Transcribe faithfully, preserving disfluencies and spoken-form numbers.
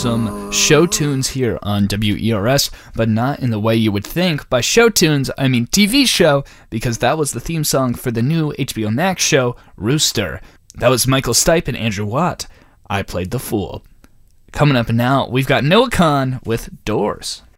some show tunes here on W E R S, but not in the way you would think. By show tunes, I mean T V show, because that was the theme song for the new H B O Max show, Rooster. That was Michael Stipe and Andrew Watt. I Played the Fool. Coming up now, we've got Noah Kahan with Doors.